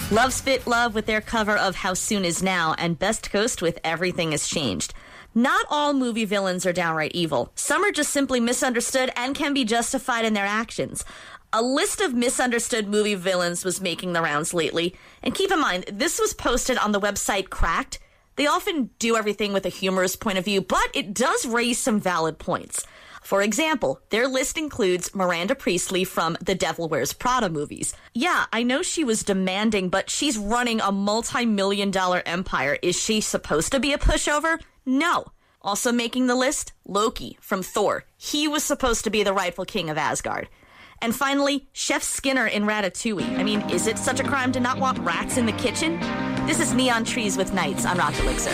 Love Spit Love with their cover of How Soon Is Now, and Best Coast with Everything Has Changed. Not all movie villains are downright evil. Some are just simply misunderstood and can be justified in their actions. A list of misunderstood movie villains was making the rounds lately. And keep in mind, this was posted on the website Cracked. They often do everything with a humorous point of view, but it does raise some valid points. For example, their list includes Miranda Priestly from The Devil Wears Prada movies. Yeah, I know she was demanding, but she's running a multi-million-dollar empire. Is she supposed to be a pushover? No. Also making the list, Loki from Thor. He was supposed to be the rightful king of Asgard. And finally, Chef Skinner in Ratatouille. I mean, is it such a crime to not want rats in the kitchen? This is Neon Trees with Nights on Rock Elixir.